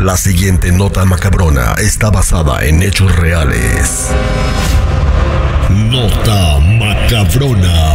La siguiente nota macabrona está basada en hechos reales. Nota macabrona.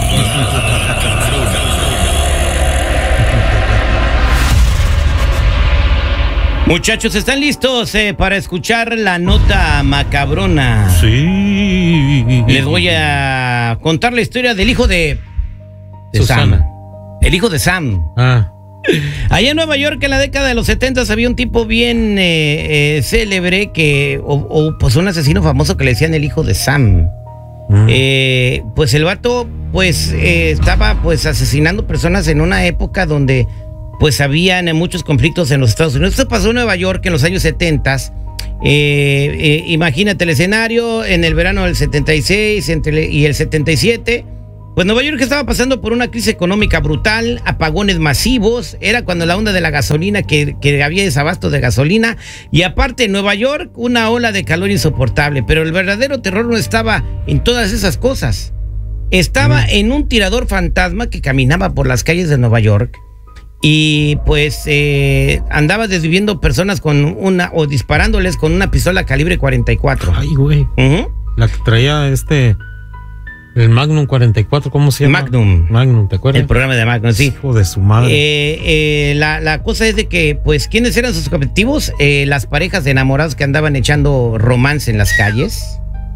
Muchachos, ¿están listos para escuchar la nota macabrona? Sí. Les voy a contar la historia del hijo de Susana. Sam. El hijo de Sam. Ah. Allá en Nueva York, en la década de los 70, había un tipo bien célebre pues un asesino famoso que le decían el hijo de Sam. Pues el vato estaba pues asesinando personas en una época donde pues habían muchos conflictos en los Estados Unidos. Esto pasó en Nueva York en los años 70. Imagínate el escenario en el verano del 76 y el 77. Pues Nueva York estaba pasando por una crisis económica brutal, apagones masivos, era cuando la onda de la gasolina, que había desabasto de gasolina, y aparte en Nueva York una ola de calor insoportable, pero el verdadero terror no estaba en todas esas cosas, estaba en un tirador fantasma que caminaba por las calles de Nueva York y pues andaba desviviendo personas o disparándoles con una pistola calibre 44. Ay, güey. La que traía el Magnum 44, ¿cómo se llama? Magnum, ¿te acuerdas? El programa de Magnum, sí. Hijo de su madre. La cosa es de que, pues, ¿quiénes eran sus objetivos? Las parejas de enamorados que andaban echando romance en las calles.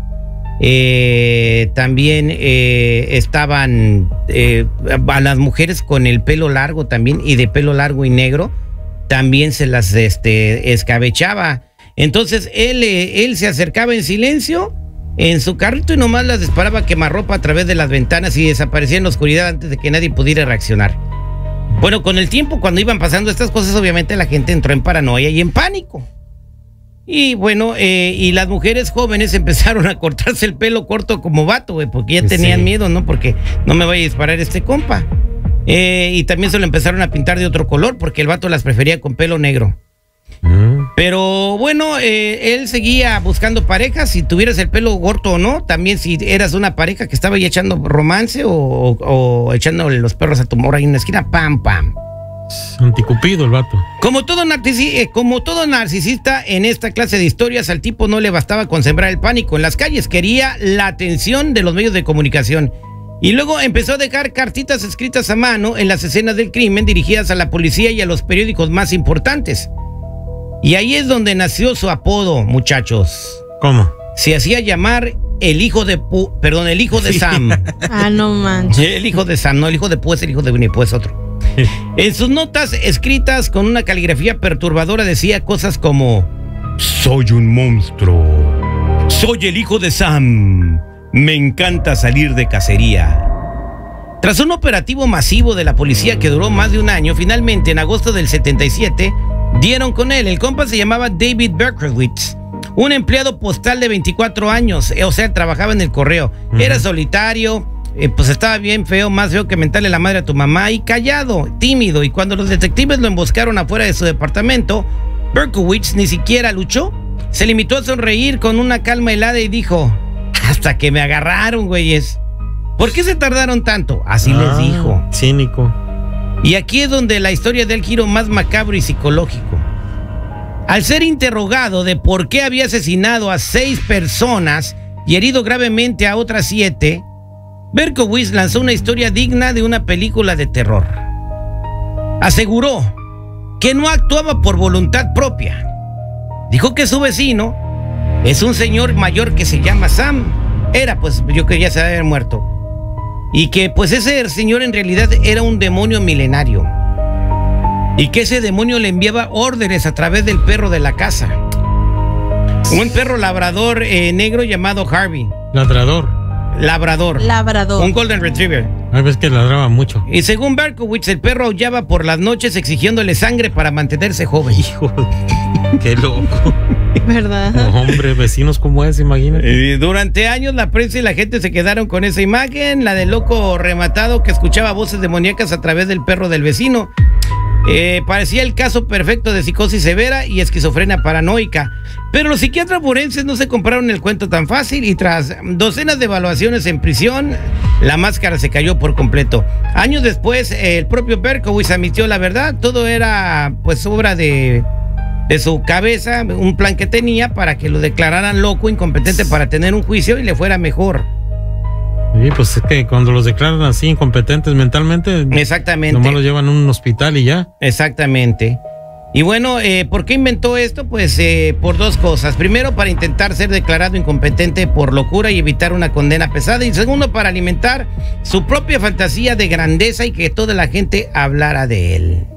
También estaban a las mujeres con el pelo largo también, y de pelo largo y negro, también se las escabechaba. Entonces, él se acercaba en silencio en su carrito y nomás las disparaba a quemarropa a través de las ventanas y desaparecía en la oscuridad antes de que nadie pudiera reaccionar. Bueno, con el tiempo, cuando iban pasando estas cosas, obviamente la gente entró en paranoia y en pánico. Y bueno, y las mujeres jóvenes empezaron a cortarse el pelo corto como vato, güey, porque ya tenían miedo, ¿no? Porque no me vaya a disparar este compa. Y también se lo empezaron a pintar de otro color porque el vato las prefería con pelo negro. Pero bueno, él seguía buscando parejas, si tuvieras el pelo corto o no, también si eras una pareja que estaba ahí echando romance o echándole los perros a tu morra ahí en la esquina, pam, pam. Anticupido el vato. Como todo narcisista en esta clase de historias, al tipo no le bastaba con sembrar el pánico en las calles, quería la atención de los medios de comunicación. Y luego empezó a dejar cartitas escritas a mano en las escenas del crimen dirigidas a la policía y a los periódicos más importantes. Y ahí es donde nació su apodo, muchachos. ¿Cómo? Se hacía llamar el hijo de Sam. Ah, no manches. El hijo de Sam, no el hijo de Pú, es el hijo de Winnie Pooh, es otro. En sus notas escritas con una caligrafía perturbadora decía cosas como: soy un monstruo, soy el hijo de Sam, me encanta salir de cacería. Tras un operativo masivo de la policía que duró más de un año, finalmente en agosto del 77 dieron con él. El compa se llamaba David Berkowitz, un empleado postal de 24 años, o sea, trabajaba en el correo. Era solitario, pues estaba bien feo, más feo que mentarle la madre a tu mamá, y callado, tímido. Y cuando los detectives lo emboscaron afuera de su departamento, Berkowitz ni siquiera luchó. Se limitó a sonreír con una calma helada y dijo: hasta que me agarraron, güeyes. ¿Por qué se tardaron tanto? Así les dijo. Cínico. Y aquí es donde la historia da el giro más macabro y psicológico. Al ser interrogado de por qué había asesinado a 6 personas y herido gravemente a otras 7, Berkowitz lanzó una historia digna de una película de terror. Aseguró que no actuaba por voluntad propia. Dijo que su vecino es un señor mayor que se llama Sam. Pues yo que ya se había muerto. Y que pues ese señor en realidad era un demonio milenario. Y que ese demonio le enviaba órdenes a través del perro de la casa. Un perro labrador negro llamado Harvey. Labrador. Un Golden Retriever. Hay veces que ladraba mucho. Y según Berkowitz, el perro aullaba por las noches exigiéndole sangre para mantenerse joven. Hijo de... Qué loco. ¿Verdad? No, hombre, vecinos como ese, imagínate. Durante años la prensa y la gente se quedaron con esa imagen, la del loco rematado que escuchaba voces demoníacas a través del perro del vecino. Parecía el caso perfecto de psicosis severa y esquizofrenia paranoica. Pero los psiquiatras forenses no se compraron el cuento tan fácil y tras docenas de evaluaciones en prisión, la máscara se cayó por completo. Años después, el propio Berkowitz admitió la verdad. Todo era pues obra de de su cabeza, un plan que tenía para que lo declararan loco, incompetente para tener un juicio y le fuera mejor. Sí, pues es que cuando los declaran así incompetentes mentalmente, exactamente, nomás los llevan a un hospital y ya. Exactamente. Y bueno, ¿por qué inventó esto? Pues por dos cosas. Primero, para intentar ser declarado incompetente por locura y evitar una condena pesada. Y segundo, para alimentar su propia fantasía de grandeza y que toda la gente hablara de él.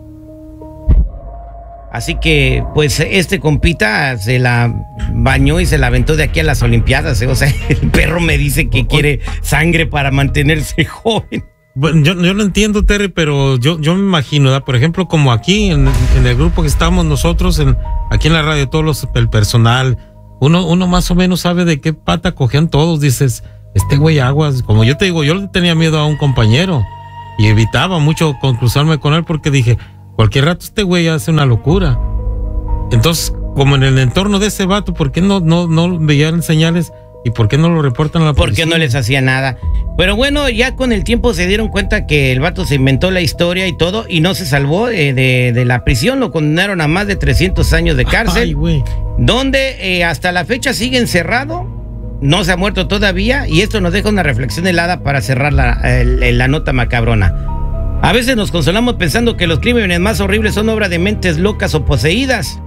Así que, pues, este compita se la bañó y se la aventó de aquí a las Olimpiadas. O sea, el perro me dice que quiere sangre para mantenerse joven. Bueno, yo no entiendo, Terry, pero yo me imagino, ¿verdad? Por ejemplo, como aquí en el grupo que estamos nosotros, aquí en la radio, el personal, uno más o menos sabe de qué pata cogían todos. Dices, este güey aguas, como yo te digo, yo le tenía miedo a un compañero y evitaba mucho cruzarme con él porque dije, cualquier rato este güey hace una locura. Entonces, como en el entorno de ese vato, ¿por qué no veían señales? ¿Y por qué no lo reportan a la policía? Porque no les hacía nada. Pero bueno, ya con el tiempo se dieron cuenta que el vato se inventó la historia y todo y no se salvó de la prisión. Lo condenaron a más de 300 años de cárcel. Ay, güey. Donde hasta la fecha sigue encerrado. No se ha muerto todavía. Y esto nos deja una reflexión helada para cerrar la nota macabrona. A veces nos consolamos pensando que los crímenes más horribles son obra de mentes locas o poseídas.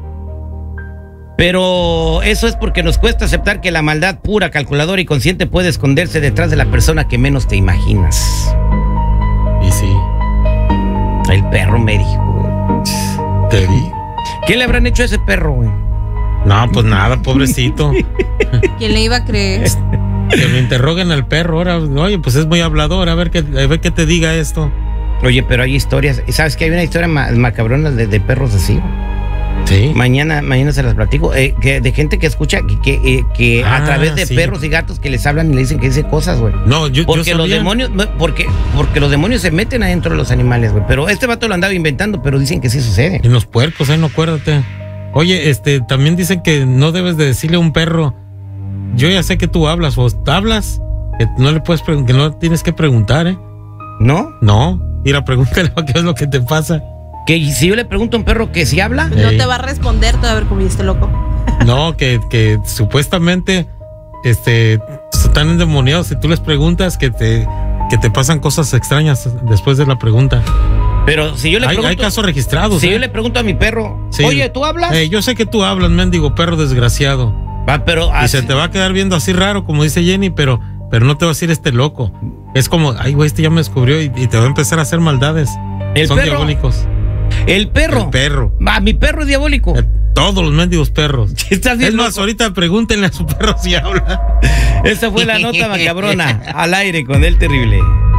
Pero eso es porque nos cuesta aceptar que la maldad pura, calculadora y consciente puede esconderse detrás de la persona que menos te imaginas. Y sí. El perro me dijo. Te vi. ¿Qué le habrán hecho a ese perro, güey? No, pues nada, pobrecito. ¿Quién le iba a creer? Que me interroguen al perro ahora. Oye, pues es muy hablador, a ver qué te diga esto. Oye, pero hay historias. ¿Sabes que hay una historia macabrona de perros así? Sí. Mañana se las platico. De gente que escucha que a través de perros y gatos que les hablan y le dicen que dice cosas, güey. No, porque los demonios, porque los demonios se meten adentro de los animales, güey. Pero este vato lo andaba inventando, pero dicen que sí sucede. En los puercos, no acuérdate. Oye, también dicen que no debes de decirle a un perro, yo ya sé que tú hablas, o hablas, que no le puedes que no tienes que preguntar, ¿eh? ¿No? No, ir a preguntarle qué es lo que te pasa. Que si yo le pregunto a un perro que si habla, no te va a responder, te va a ver como este loco. No, que supuestamente están endemoniados. Si tú les preguntas que te pasan cosas extrañas después de la pregunta. Pero si yo le pregunto, hay casos registrados. Si yo le pregunto a mi perro, sí, oye, ¿tú hablas? Yo sé que tú hablas, mendigo perro desgraciado. Pero y se te va a quedar viendo así raro, como dice Jenny, pero no te va a decir loco. Es como, ay, güey, ya me descubrió y te va a empezar a hacer maldades. Son diabólicos. El perro. Mi perro es diabólico. Todos los mendigos perros. Es más, ahorita pregúntenle a su perro si habla. Esta fue la nota macabrona al aire con el terrible.